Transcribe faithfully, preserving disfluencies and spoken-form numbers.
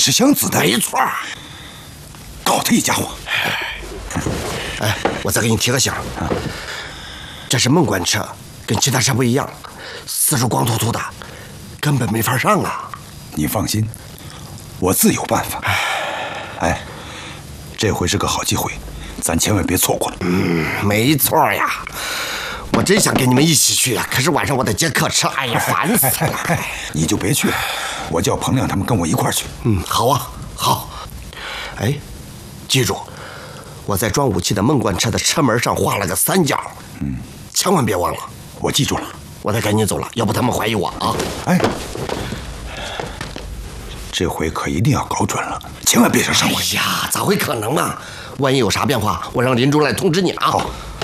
是湘子的？ 没错。 搞他一家伙。 哎，我再给你提个醒，这是孟官车，跟其他车不一样，四处光秃秃的，根本没法上啊。 你放心，我自有办法。哎，这回是个好机会，咱千万别错过了。 嗯，没错呀。我真想跟你们一起去呀，可是晚上我得接客车，哎呀，烦死了。 你就别去了，我叫彭亮他们跟我一块儿去。 嗯，好啊，好。哎，记住，我在装武器的孟官车的车门上画了个三角，嗯，千万别忘了。 我记住了。 我得赶紧走了，要不他们怀疑我啊。 哎，这回可一定要搞准了，千万别让上回。 哎呀，咋会可能嘛？万一有啥变化，我让林中来通知你啊。 好。